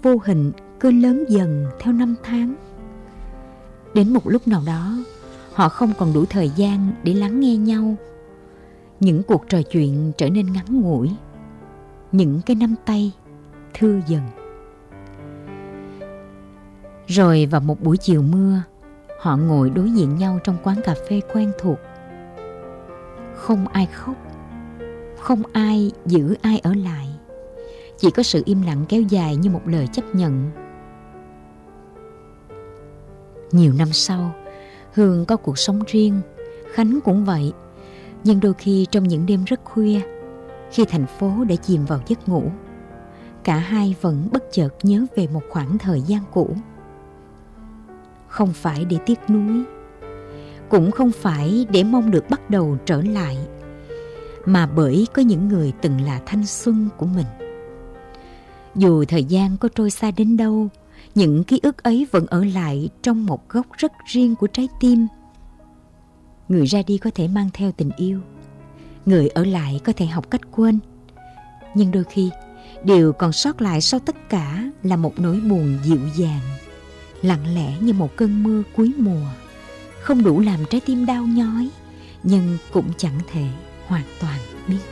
vô hình cứ lớn dần theo năm tháng. Đến một lúc nào đó, họ không còn đủ thời gian để lắng nghe nhau. Những cuộc trò chuyện trở nên ngắn ngủi, những cái nắm tay thưa dần. Rồi vào một buổi chiều mưa, họ ngồi đối diện nhau trong quán cà phê quen thuộc. Không ai khóc, không ai giữ ai ở lại, chỉ có sự im lặng kéo dài như một lời chấp nhận. Nhiều năm sau, Hương có cuộc sống riêng, Khánh cũng vậy. Nhưng đôi khi trong những đêm rất khuya, khi thành phố đã chìm vào giấc ngủ, cả hai vẫn bất chợt nhớ về một khoảng thời gian cũ. Không phải để tiếc nuối, cũng không phải để mong được bắt đầu trở lại, mà bởi có những người từng là thanh xuân của mình. Dù thời gian có trôi xa đến đâu, những ký ức ấy vẫn ở lại trong một góc rất riêng của trái tim. Người ra đi có thể mang theo tình yêu, người ở lại có thể học cách quên. Nhưng đôi khi, điều còn sót lại sau tất cả là một nỗi buồn dịu dàng, lặng lẽ như một cơn mưa cuối mùa, không đủ làm trái tim đau nhói, nhưng cũng chẳng thể hoàn toàn biến mất.